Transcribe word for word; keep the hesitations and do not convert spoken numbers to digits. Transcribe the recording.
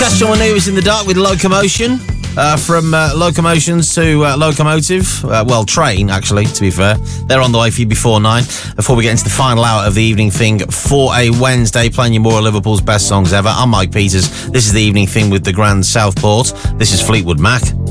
Just John Lewis in the Dark with Locomotion. Uh, from uh, Locomotions to uh, Locomotive. Uh, well, Train, actually, to be fair. They're on the way for you before nine. Before we get into the final hour of the Evening Thing for a Wednesday, playing you more of Liverpool's best songs ever. I'm Mike Peters. This is the Evening Thing with the Grand Southport. This is Fleetwood Mac.